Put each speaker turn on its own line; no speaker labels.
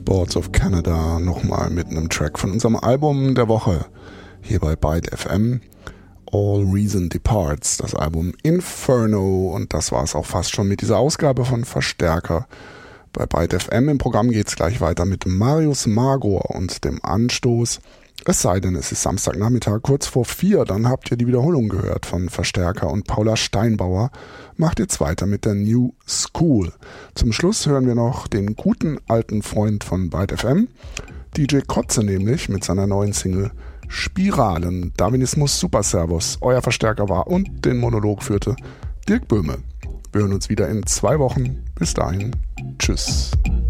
Boards of Canada nochmal mit einem Track von unserem Album der Woche hier bei Byte FM. All Reason Departs, das Album Inferno, und das war es auch fast schon mit dieser Ausgabe von Verstärker bei Byte FM. Im Programm geht es gleich weiter mit Marius Magor und dem Anstoß. Es sei denn, es ist Samstagnachmittag kurz vor 4, dann habt ihr die Wiederholung gehört von Verstärker und Paula Steinbauer. Macht jetzt weiter mit der New School. Zum Schluss hören wir noch den guten alten Freund von Byte FM, DJ Kotze nämlich, mit seiner neuen Single Spiralen. Darwinismus Super Servus, euer Verstärker war und den Monolog führte Dirk Böhme. Wir hören uns wieder in 2 Wochen. Bis dahin. Tschüss.